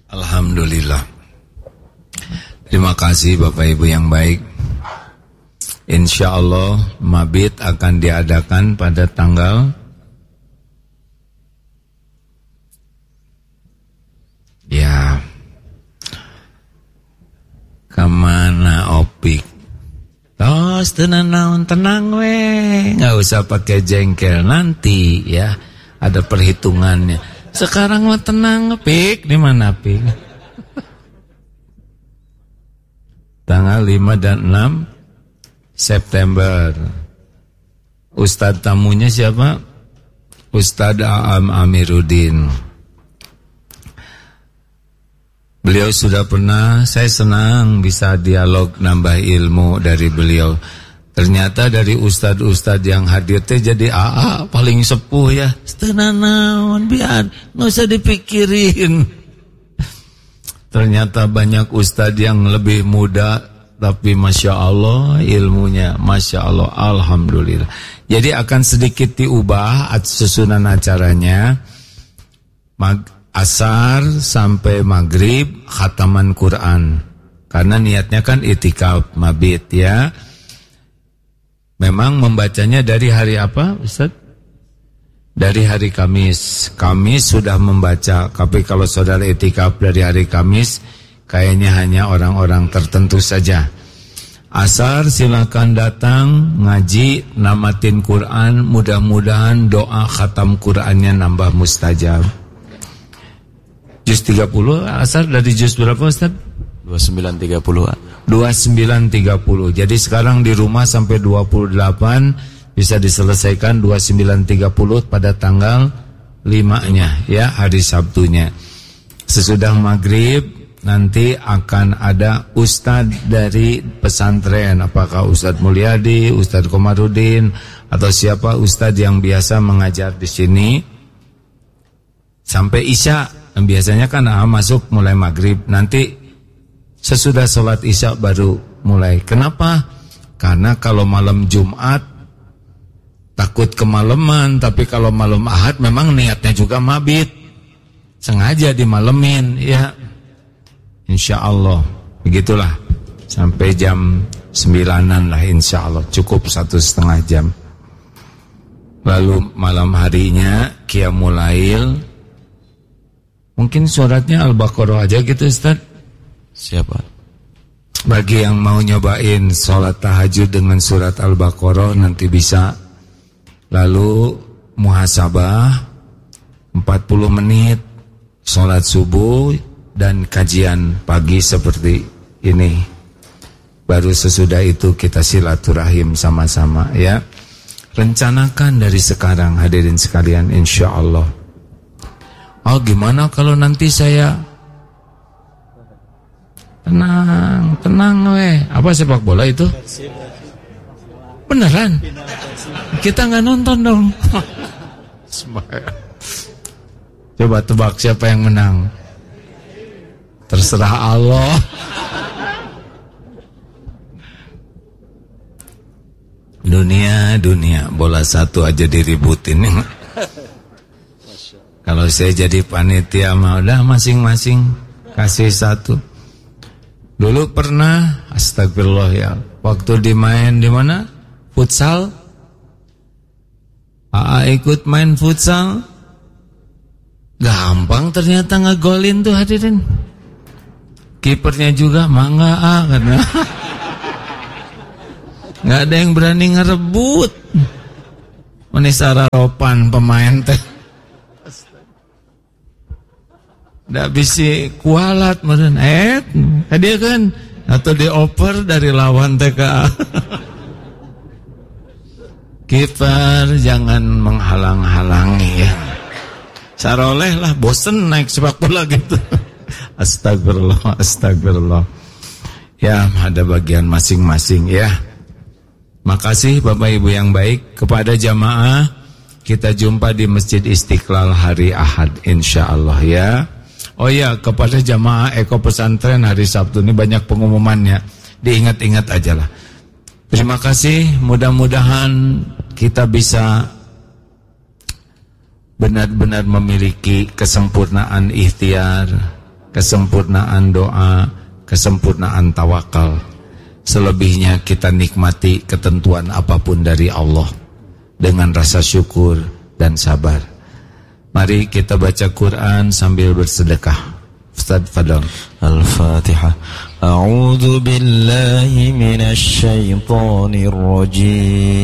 Alhamdulillah. Terima kasih Bapak Ibu yang baik. Insya Allah mabit akan diadakan pada tanggal kemana opik. Tos tenang weh, nggak usah pakai jengkel nanti ya. Ada perhitungannya. Sekarang mah tenang, Pik. Di mana Pik? Tanggal 5 dan 6 September. Ustadz tamunya siapa? Ustadz Aam Amiruddin. Beliau sudah pernah, saya senang bisa dialog nambah ilmu dari beliau. Ternyata dari ustadz-ustadz yang hadir teh jadi AA paling sepuh ya. Tenanawan biar nggak usah dipikirin. Ternyata banyak ustadz yang lebih muda tapi masya Allah ilmunya, masya Allah, alhamdulillah. Jadi akan sedikit diubah susunan acaranya. Asar sampai maghrib khataman Quran. Karena niatnya kan itikaf mabit ya. Memang membacanya dari hari apa Ustaz? Dari hari Kamis. Kamis sudah membaca. Tapi kalau saudara itikaf dari hari Kamis, kayaknya hanya orang-orang tertentu saja. Asar silakan datang ngaji, namatin Quran. Mudah-mudahan doa khatam Qurannya nambah mustajab. Juz 30, asar dari juz berapa Ustaz? 2930. 2930. Jadi sekarang di rumah sampai 28 bisa diselesaikan 2930 pada tanggal 5-nya ya, hari Sabtunya. Sesudah maghrib nanti akan ada ustadz dari pesantren, apakah Ustadz Mulyadi, Ustadz Komarudin atau siapa ustadz yang biasa mengajar di sini sampai Isya. Biasanya kan masuk mulai maghrib, nanti sesudah sholat Isya baru mulai. Kenapa? Karena kalau malam Jumat takut kemalaman, tapi kalau malam Ahad memang niatnya juga mabit, sengaja dimalemin ya. Insya Allah begitulah sampai jam 9-an lah insya Allah, cukup 1,5 jam. Lalu malam harinya Qiyamul Lail. Mungkin suratnya Al-Baqarah aja gitu Ustaz. Siapa? Bagi yang mau nyobain sholat tahajud dengan surat Al-Baqarah nanti bisa. Lalu muhasabah 40 menit, sholat subuh dan kajian pagi seperti ini. Baru sesudah itu kita silaturahim sama-sama ya. Rencanakan dari sekarang hadirin sekalian insya Allah. Oh gimana kalau nanti saya tenang weh. Apa sepak bola itu? Beneran? Kita nggak nonton dong. Coba tebak siapa yang menang. Terserah Allah. Dunia bola satu aja diributin. Kalau saya jadi panitia mah udah masing-masing kasih satu. Dulu pernah astagfirullah ya, waktu dimain di mana? Futsal. Ikut main futsal. Gampang ternyata ngegolin tuh hadirin. Kipernya juga mangga karena nggak ada yang berani ngerebut. Menisara ropan pemain teh. Nggak bisa kualat meren dia kan atau dioper dari lawan TK. Kiper jangan menghalang-halangi ya. Saroleh lah bosen naik sepak bola gitu. Astagfirullah. Ya ada bagian masing-masing ya. Makasih Bapak Ibu yang baik. Kepada jamaah kita jumpa di Masjid Istiqlal hari Ahad insyaallah ya. Oh ya, kepada jamaah Eko Pesantren hari Sabtu ini banyak pengumumannya. Diingat-ingat aja lah. Terima kasih, mudah-mudahan kita bisa benar-benar memiliki kesempurnaan ikhtiar, kesempurnaan doa, kesempurnaan tawakal. Selebihnya kita nikmati ketentuan apapun dari Allah dengan rasa syukur dan sabar. Mari kita baca Quran sambil bersedekah. Ustaz Fadl. Al-Fatihah. A'udzu billahi minasy syaithanir rajim.